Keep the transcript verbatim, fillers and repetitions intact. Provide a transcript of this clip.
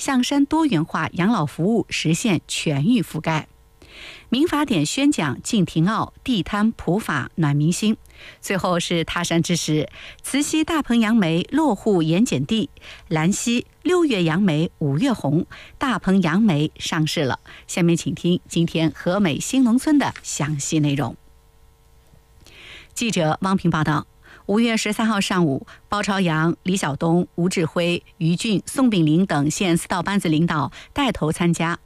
象山多元化养老服务实现全域覆盖。民法典宣讲敬亭奥，地摊普法暖民心。最后是他山之石，慈溪大棚杨梅落户盐碱地，兰溪六月杨梅五月红，大棚杨梅上市了。下面请听今天和美新农村的详细内容。记者汪平报道。五月十三号上午，包朝阳、李晓东、吴志辉、于俊、宋炳林等县四道班子领导带头参加